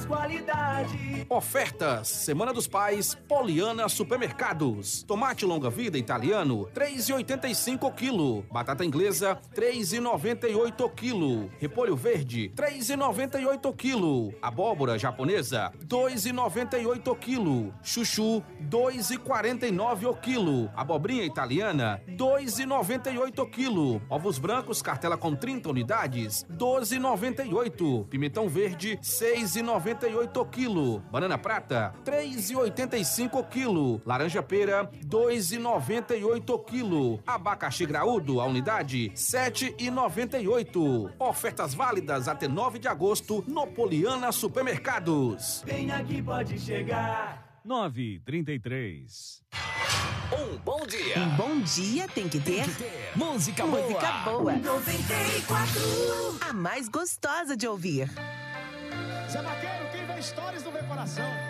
qualidade. Ofertas: Semana dos Pais, Poliana Supermercados. Tomate longa-vida italiano, 3,85 kg. Batata inglesa, 3,98 kg. Repolho verde, 3,98 kg. Abóbora japonesa, 2,98 kg. Chuchu, 2,49 o quilo. Abobrinha italiana, 2,98 kg. Ovos brancos, cartela com 30 unidades, 12,98. Pimentão verde, 6,98 kg. Banana prata, 3,85 kg. Laranja pera, 2,98 kg. Abacaxi graúdo, a unidade, 7,98. Ofertas válidas até 9 de agosto no Poliana Supermercados. Vem aqui, pode chegar. 9h33. Um bom dia. Um bom dia tem que ter Música boa. música boa. 94. A mais gostosa de ouvir. Zé Vaqueiro, quem vê stories não vê coração.